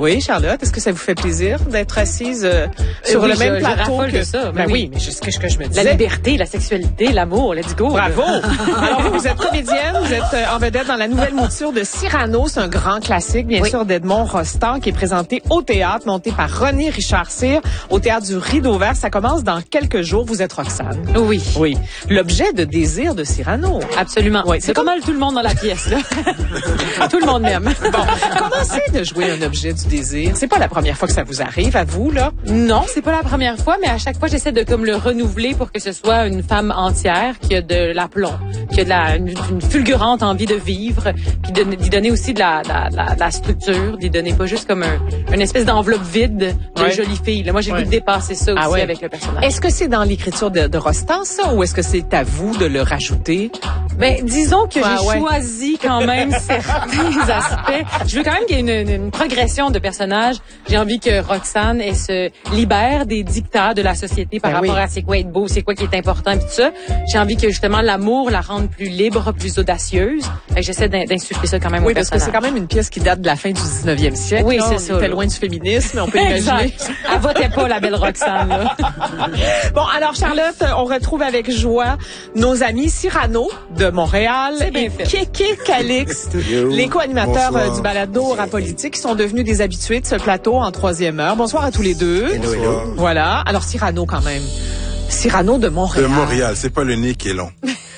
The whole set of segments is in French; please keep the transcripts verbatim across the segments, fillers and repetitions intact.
Oui, Charlotte, est-ce que ça vous fait plaisir d'être assise euh, sur oui, le même je, plateau je que de ça? Ben oui, oui, mais c'est ce que, que je me disais. La liberté, la sexualité, l'amour, let's go. Bravo. Alors vous, vous êtes comédienne, vous êtes euh, en vedette dans la nouvelle mouture de Cyrano, c'est un grand classique, bien oui. sûr, d'Edmond Rostand, qui est présenté au théâtre, monté par René Richard Cyr, au théâtre du Rideau Vert. Ça commence dans quelques jours. Vous êtes Roxane. Oui. Oui. L'objet de désir de Cyrano. Absolument. Oui. C'est, c'est comme... pas mal tout le monde dans la pièce, là. Tout le monde m'aime. Bon, comment c'est de jouer un objet du désir? C'est pas la première fois que ça vous arrive, à vous, là? Non, c'est pas la première fois, mais à chaque fois, j'essaie de comme le renouveler pour que ce soit une femme entière qui a de l'aplomb, qui a de la, une, une fulgurante envie de vivre, puis de, d'y donner aussi de la, de la, de la, de la structure, d'y donner pas juste comme un, une espèce d'enveloppe vide de ouais. jolie fille. Là, moi, j'ai ouais. le goût de dépasser ça aussi ah ouais. avec le personnage. Est-ce que c'est dans l'écriture de, de Rostand, ça, ou est-ce que c'est à vous de le rajouter? Ben, disons que ah, j'ai ouais. choisi quand même certains aspects. Je veux quand même qu'il y ait une, une, une progression de personnages. J'ai envie que Roxane, elle se libère des dictats de la société par ben rapport oui. à c'est quoi être beau, c'est quoi qui est important, puis tout ça. J'ai envie que justement l'amour la rende plus libre, plus audacieuse. Fait que j'essaie d'insuffler ça quand même oui, au parce personnage. que c'est quand même une pièce qui date de la fin du dix-neuvième siècle. Oui, là. c'est on ça. On était loin du féminisme, mais on peut imaginer. Elle votait pas, la belle Roxane, là. Bon, alors Charlotte, on retrouve avec joie nos amis Cyrano de Montréal et Kéké Calixte, les co-animateurs Bonsoir. du balado Rapolitique, qui sont devenus des habitués de ce plateau en troisième heure. Bonsoir à tous les deux. Hello, hello. Voilà. Alors Cyrano quand même. Cyrano de Montréal. De Montréal, c'est pas le nez qui est long.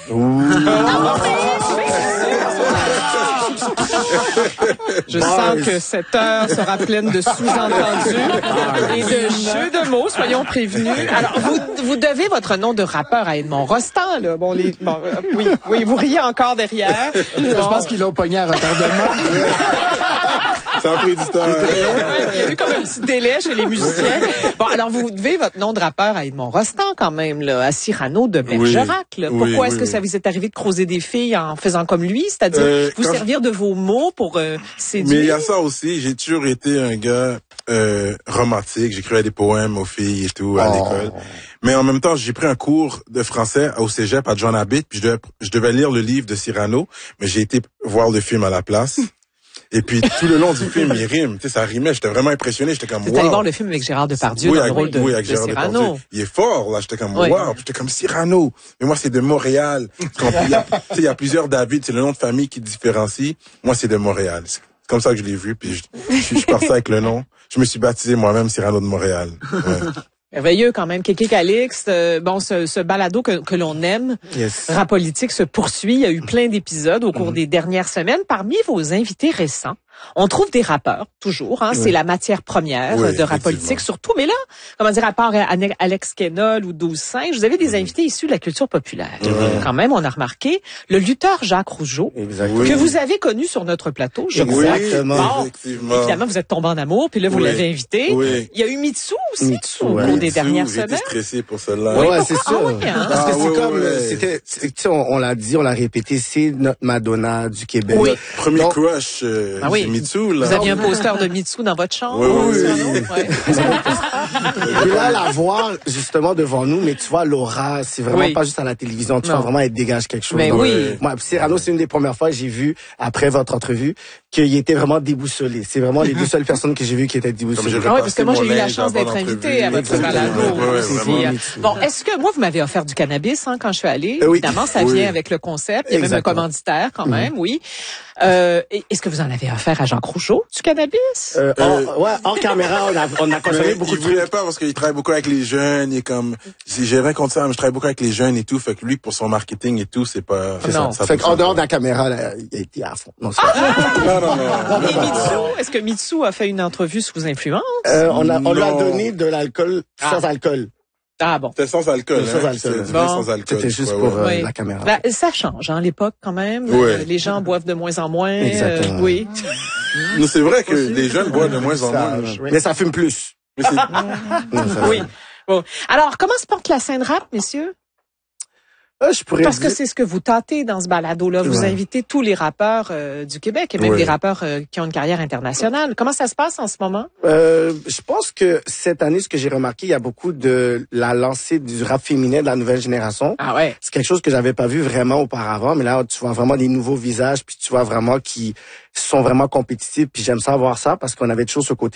Je sens que cette heure sera pleine de sous-entendus et de jeux de mots, soyons prévenus. Alors, vous, vous devez votre nom de rappeur à Edmond Rostand, là. Bon, les, bon, euh, oui, oui, vous riez encore derrière. Bon. Je pense qu'ils l'ont pogné à retardement. Ça a pris du temps. Il y a eu comme un petit délai chez les musiciens. Bon, alors, vous devez votre nom de rappeur à Edmond Rostand, quand même, là, à Cyrano de Bergerac, là. Oui, Pourquoi oui, est-ce oui, que oui. ça vous est arrivé de creuser des filles en faisant comme lui? C'est-à-dire, euh, vous servir je... de vos mots pour euh, séduire? Mais il y a ça aussi. J'ai toujours été un gars euh, romantique. J'écrivais des poèmes aux filles et tout à oh. l'école. Mais en même temps, j'ai pris un cours de français au cégep à John Abbott, puis je devais, je devais lire le livre de Cyrano, mais j'ai été voir le film à la place. Et puis, tout le long du film, il rime. Tu sais, ça rimait. J'étais vraiment impressionné. J'étais comme, wow. T'es allé voir le film avec Gérard Depardieu oui, dans avec, le rôle de, oui, avec de Gérard Cyrano. Depardieu. Il est fort, là. J'étais comme, oui. wow. J'étais comme Cyrano. Mais moi, c'est de Montréal. Il y a, il y a plusieurs David. C'est le nom de famille qui différencie. Moi, c'est de Montréal. C'est comme ça que je l'ai vu. Puis, je, je, je suis parti avec le nom. Je me suis baptisé moi-même Cyrano de Montréal. Ouais. Merveilleux quand même. Kéké Calixte, euh, bon, ce, ce balado que, que l'on aime, yes. Rapolitique se poursuit. Il y a eu plein d'épisodes au cours mm-hmm. des dernières semaines. Parmi vos invités récents, on trouve des rappeurs, toujours. Hein, oui. C'est la matière première oui, de Rapolitique, surtout. Mais là, comment dire, à part Alex Kenol ou douze cinq, vous avez des mm-hmm. invités issus de la culture populaire. Mm-hmm. Quand même, on a remarqué le lutteur Jacques Rougeau, Exactement. que vous avez connu sur notre plateau. Je Exactement. Bon, effectivement. Évidemment, vous êtes tombé en amour, puis là, vous oui. l'avez invité. Oui. Il y a eu Mitsou aussi, Mitsou, au cours ouais. des dernières J'ai semaines. été stressé pour celle-là. Oui, ouais, c'est ah, ça. Oui, hein? Parce que ah, c'est ouais, comme, ouais. c'était, tu sais, on, on l'a dit, on l'a répété, c'est notre Madonna du Québec. Oui. Premier Donc, crush, euh, ah oui. c'est Mitsou, là. Vous aviez un poster de Mitsou dans votre chambre? Oui, oui, oui. Ouais. Et là, la voir justement devant nous, mais tu vois, l'aura, c'est vraiment oui. pas juste à la télévision. Tu non. vois vraiment, elle dégage quelque chose. Mais Donc, oui. Moi, Cyrano, c'est une des premières fois que j'ai vu, après votre entrevue, qu'il était vraiment déboussolé. C'est vraiment les deux seules personnes que j'ai vues qui étaient déboussolées. Ah oui, parce que moi, j'ai eu la chance d'être invitée à votre balado. Bon, est-ce que, moi, vous m'avez offert du cannabis, hein, quand je suis allée. Euh, oui. Évidemment, ça oui. vient avec le concept. Il y a Exactement. même un commanditaire, quand même, mmh. oui. Euh, est-ce que vous en avez offert à Jean Rougeau, du cannabis? Euh, euh, en, ouais, en caméra, on a, on a consommé beaucoup de trucs. Il voulait pas parce qu'il travaille beaucoup avec les jeunes. Il est comme, j'ai rien contre ça, mais je travaille beaucoup avec les jeunes et tout. Fait que lui, pour son marketing et tout, c'est pas, c'est non. Ça, ça fait qu'en dehors de la caméra, là, il a été à fond. Non, ah! non, non, non, non. Et Mitsou, est-ce que Mitsou a fait une entrevue sous influence? Euh, on a, on lui a donné de l'alcool ah. sans alcool. Ah bon. C'était sans alcool. Hein? Sans alcool. Bon. Sans alcool. C'était juste ouais, pour ouais. euh, la caméra. Bah, ça change, hein, l'époque quand même. Oui. Euh, les gens boivent de moins en moins. Exactement. Euh, oui. Non, c'est vrai que les jeunes boivent de moins en moins. Oui. Mais ça fume plus. Mais non, oui. Bon. Alors, comment se porte la scène rap, messieurs? Euh, je pourrais Parce dire... que c'est ce que vous tentez dans ce balado-là. Vous ouais. invitez tous les rappeurs euh, du Québec et même ouais. des rappeurs euh, qui ont une carrière internationale. Comment ça se passe en ce moment? Euh, je pense que cette année, ce que j'ai remarqué, il y a beaucoup de la lancée du rap féminin de la nouvelle génération. Ah ouais. C'est quelque chose que j'avais pas vu vraiment auparavant, mais là, tu vois vraiment des nouveaux visages, puis tu vois vraiment qui sont vraiment compétitifs, puis j'aime ça voir ça parce qu'on avait toujours ce côté